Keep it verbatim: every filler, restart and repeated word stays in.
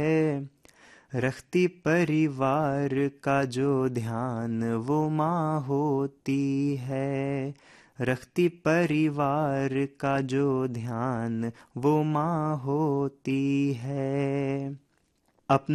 रखती परिवार का जो ध्यान वो माँ होती है। रखती परिवार का जो ध्यान वो माँ होती है। अपना